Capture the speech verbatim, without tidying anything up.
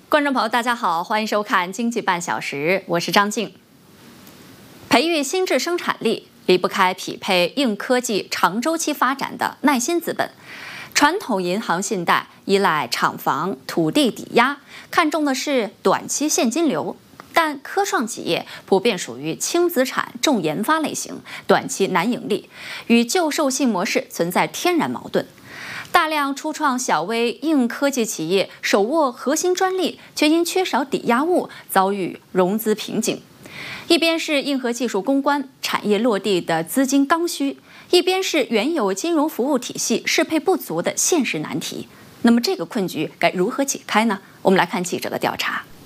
观众朋友，大家好，欢迎收看《经济半小时》，我是张静。培育新质生产力离不开匹配硬科技长周期发展的耐心资本。传统银行信贷依赖厂房、土地抵押，看重的是短期现金流。但科创企业普遍属于轻资产、重研发类型，短期难盈利，与旧授信模式存在天然矛盾。大量初创小微硬科技企业手握核心专利，却因缺少抵押物遭遇融资瓶颈。一边是硬核技术攻关、产业落地的资金刚需，一边是原有金融服务体系适配不足的现实难题。那么这个困局该如何解开呢？我们来看记者的调查。